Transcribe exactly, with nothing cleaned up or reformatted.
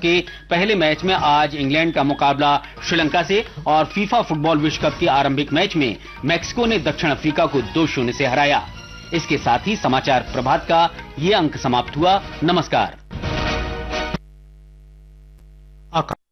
के पहले मैच में आज इंग्लैंड का मुकाबला श्रीलंका से और फीफा फुटबॉल विश्व कप के आरंभिक मैच में मैक्सिको ने दक्षिण अफ्रीका को दो शून्य से हराया। इसके साथ ही समाचार प्रभात का ये अंक समाप्त हुआ। नमस्कार।